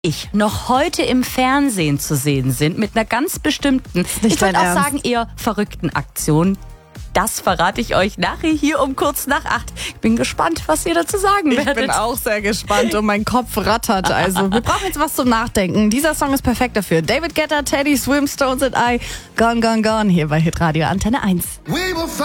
noch heute im Fernsehen zu sehen sind mit einer ganz bestimmten, ich würde auch sagen eher verrückten Aktion. Das verrate ich euch nachher hier um kurz nach 8. Ich bin gespannt, was ihr dazu sagen werdet. Ich bin auch sehr gespannt und mein Kopf rattert. Also wir brauchen jetzt was zum Nachdenken. Dieser Song ist perfekt dafür. David Guetta, Teddy Swims, Stones and I, Gone, Gone, Gone hier bei Hitradio Antenne 1.